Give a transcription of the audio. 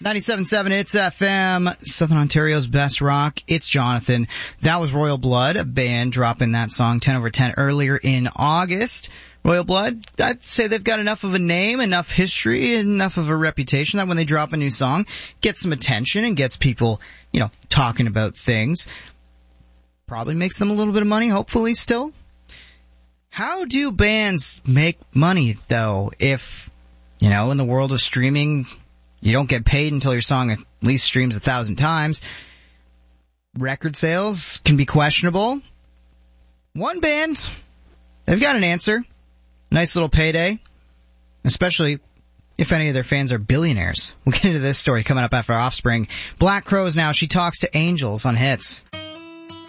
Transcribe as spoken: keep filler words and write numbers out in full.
ninety-seven point seven It's F M, Southern Ontario's best rock. It's Jonathan. That was Royal Blood, a band dropping that song ten over ten earlier in August. Royal Blood, I'd say they've got enough of a name, enough history, enough of a reputation that when they drop a new song, gets some attention and gets people, you know, talking about things. Probably makes them a little bit of money, hopefully still. How do bands make money, though, if, you know, in the world of streaming, you don't get paid until your song at least streams a thousand times? Record sales can be questionable. One band, they've got an answer. Nice little payday, especially if any of their fans are billionaires. We'll get into this story coming up after Offspring. Black Crowes now. She talks to angels on Hits.